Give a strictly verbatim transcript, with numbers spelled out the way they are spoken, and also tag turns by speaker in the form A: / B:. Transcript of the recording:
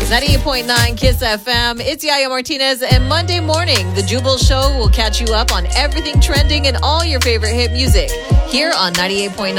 A: ninety-eight point nine Kiss F M. It's Yaya Martinez, and Monday morning, The Jubal Show will catch you up on everything trending and all your favorite hit music here on ninety-eight point nine.